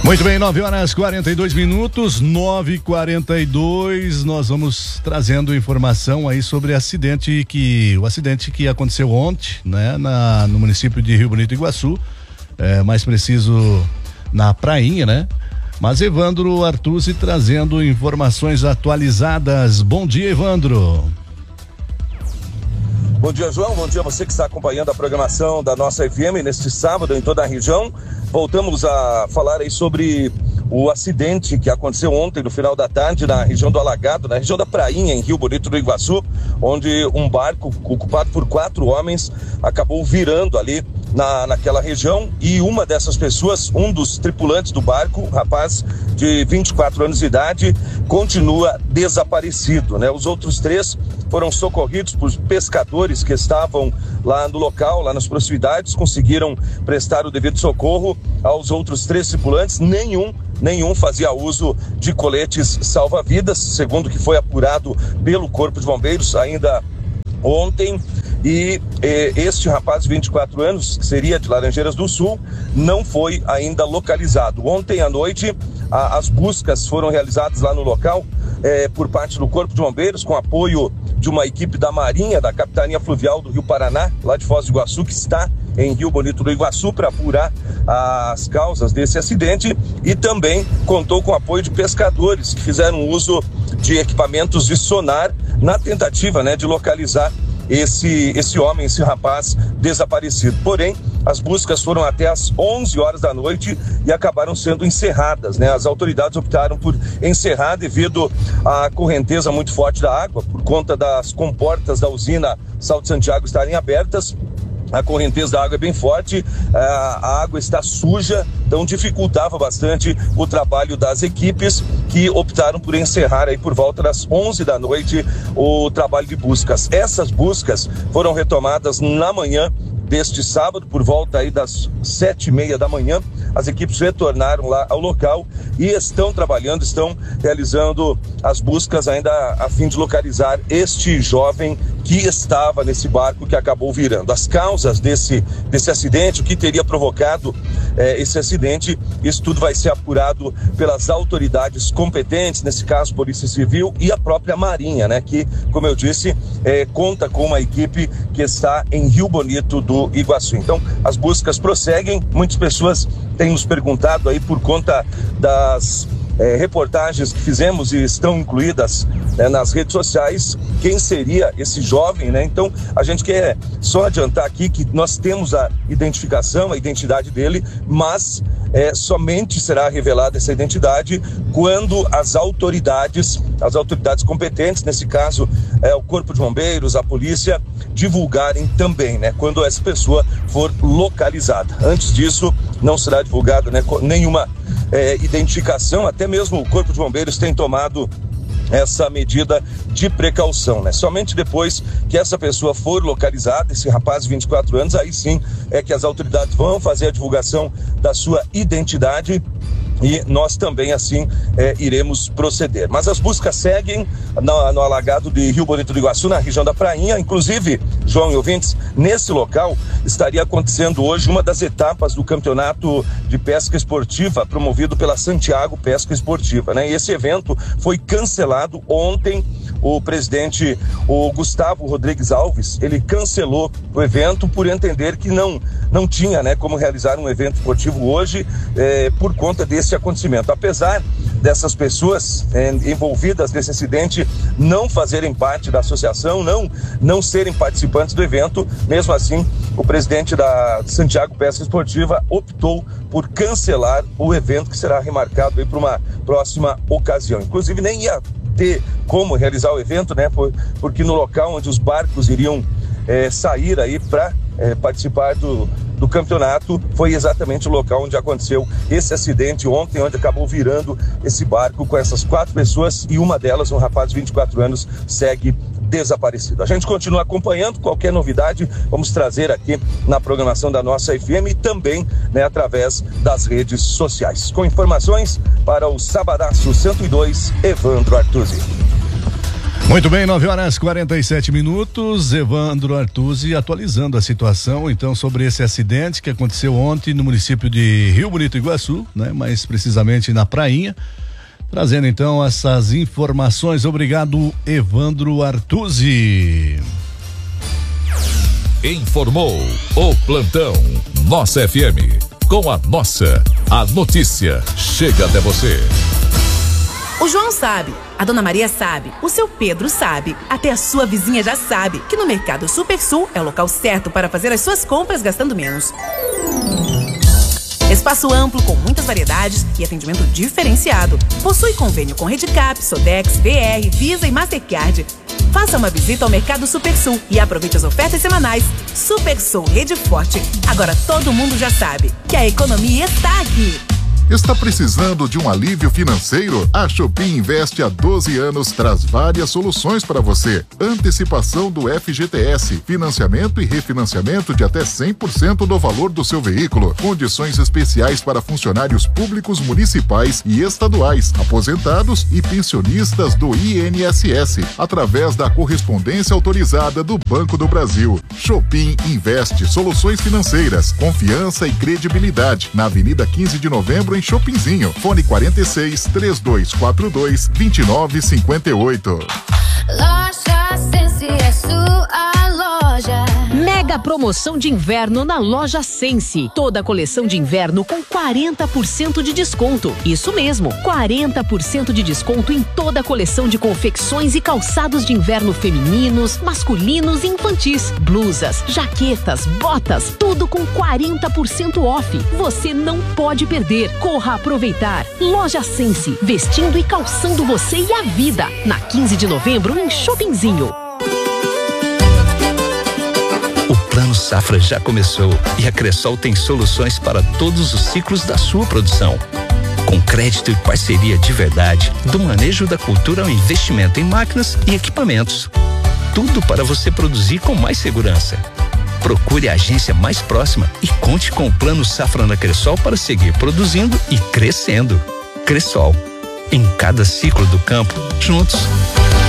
Muito bem, 9h42, 9h42, nós vamos trazendo informação aí sobre o acidente que aconteceu ontem, né, no município de Rio Bonito, Iguaçu, mais preciso na Prainha, né? Mas Evandro Artusi trazendo informações atualizadas. Bom dia, Evandro. Bom dia, João. Bom dia a você que está acompanhando a programação da nossa FM neste sábado em toda a região. Voltamos a falar aí sobre o acidente que aconteceu ontem no final da tarde na região do Alagado, na região da Prainha, em Rio Bonito do Iguaçu, onde um barco ocupado por 4 homens acabou virando ali naquela região, e uma dessas pessoas, um dos tripulantes do barco, um rapaz de 24 anos de idade, continua desaparecido, né? Os outros 3 foram socorridos por pescadores que estavam lá no local, lá nas proximidades, conseguiram prestar o devido socorro aos outros 3 tripulantes. Nenhum fazia uso de coletes salva-vidas, segundo o que foi apurado pelo Corpo de Bombeiros ainda ontem. E este rapaz de 24 anos, que seria de Laranjeiras do Sul, não foi ainda localizado. Ontem à noite, as buscas foram realizadas lá no local por parte do Corpo de Bombeiros, com apoio de uma equipe da Marinha, da Capitania Fluvial do Rio Paraná, lá de Foz do Iguaçu, que está em Rio Bonito do Iguaçu, para apurar as causas desse acidente, e também contou com o apoio de pescadores que fizeram uso de equipamentos de sonar na tentativa, né, de localizar esse homem, esse rapaz desaparecido. Porém, as buscas foram até às 11 horas da noite e acabaram sendo encerradas, né? As autoridades optaram por encerrar devido à correnteza muito forte da água, por conta das comportas da usina Sal de Santiago estarem abertas. A correnteza da água é bem forte, a água está suja, então dificultava bastante o trabalho das equipes, que optaram por encerrar aí por volta das 11 da noite o trabalho de buscas. Essas buscas foram retomadas na manhã deste sábado, por volta aí das 7h30 da manhã. As equipes retornaram lá ao local e estão trabalhando, estão realizando as buscas ainda a fim de localizar este jovem que estava nesse barco que acabou virando. As causas desse acidente, o que teria provocado esse acidente, isso tudo vai ser apurado pelas autoridades competentes, nesse caso Polícia Civil e a própria Marinha, né, que, como eu disse, conta com uma equipe que está em Rio Bonito do Iguaçu. Então, as buscas prosseguem. Muitas pessoas têm nos perguntado aí, por conta das reportagens que fizemos e estão incluídas nas redes sociais, quem seria esse jovem, né? Então, a gente quer só adiantar aqui que nós temos a identificação, a identidade dele, mas somente será revelada essa identidade quando as autoridades competentes, nesse caso o Corpo de Bombeiros, a polícia, divulgarem também, né? Quando essa pessoa for localizada. Antes disso, não será divulgada, né, nenhuma identificação. Até mesmo o Corpo de Bombeiros tem tomado essa medida de precaução, né? Somente depois que essa pessoa for localizada, esse rapaz de 24 anos, aí sim é que as autoridades vão fazer a divulgação da sua identidade, e nós também assim iremos proceder. Mas as buscas seguem no alagado de Rio Bonito do Iguaçu, na região da Prainha. Inclusive, João e ouvintes, nesse local estaria acontecendo hoje uma das etapas do campeonato de pesca esportiva promovido pela Santiago Pesca Esportiva, né? E esse evento foi cancelado ontem. O presidente, o Gustavo Rodrigues Alves, ele cancelou o evento por entender que não tinha, né, como realizar um evento esportivo hoje por conta desse acontecimento. Apesar dessas pessoas envolvidas nesse acidente não fazerem parte da associação, não serem participantes do evento, mesmo assim, o presidente da Santiago Pesca Esportiva optou por cancelar o evento, que será remarcado aí para uma próxima ocasião. Inclusive, nem ia ter como realizar o evento, né? Porque no local onde os barcos iriam sair aí para participar do campeonato, foi exatamente o local onde aconteceu esse acidente ontem, onde acabou virando esse barco com essas 4 pessoas, e uma delas, um rapaz de 24 anos, segue desaparecido. A gente continua acompanhando. Qualquer novidade vamos trazer aqui na programação da nossa FM e também, né, através das redes sociais. Com informações para o Sabadaço 102, Evandro Artusi. Muito bem, 9h47. Evandro Artuzzi atualizando a situação, então, sobre esse acidente que aconteceu ontem no município de Rio Bonito, Iguaçu, né? Mais precisamente na Prainha. Trazendo, então, essas informações. Obrigado, Evandro Artuzzi. Informou o plantão Nossa FM. Com a notícia chega até você. O João sabe, a Dona Maria sabe, o seu Pedro sabe, até a sua vizinha já sabe que no Mercado Supersul é o local certo para fazer as suas compras gastando menos. Espaço amplo com muitas variedades e atendimento diferenciado. Possui convênio com Redcap, Sodex, VR, Visa e Mastercard. Faça uma visita ao Mercado Supersul e aproveite as ofertas semanais. Supersul Rede Forte. Agora todo mundo já sabe que a economia está aqui. Está precisando de um alívio financeiro? A Shopee Invest há 12 anos traz várias soluções para você. Antecipação do FGTS, financiamento e refinanciamento de até 100% do valor do seu veículo. Condições especiais para funcionários públicos municipais e estaduais, aposentados e pensionistas do INSS, através da correspondência autorizada do Banco do Brasil. Shopee Invest, soluções financeiras, confiança e credibilidade. Na Avenida 15 de Novembro, em Shoppingzinho. Fone 46-3242-2958. Loja Sense é sua loja. Mega promoção de inverno na Loja Sense. Toda a coleção de inverno com 40% de desconto. Isso mesmo, 40% de desconto em toda a coleção de confecções e calçados de inverno femininos, masculinos e infantis. Blusas, jaquetas, botas, tudo com 40% off. Você não pode perder. Corra aproveitar. Loja Sense, vestindo e calçando você e a vida. Na 15 de novembro, em Shoppingzinho. O Plano Safra já começou e a Cressol tem soluções para todos os ciclos da sua produção. Com crédito e parceria de verdade, do manejo da cultura ao investimento em máquinas e equipamentos. Tudo para você produzir com mais segurança. Procure a agência mais próxima e conte com o Plano Safra na Cressol para seguir produzindo e crescendo. Cressol, em cada ciclo do campo, juntos.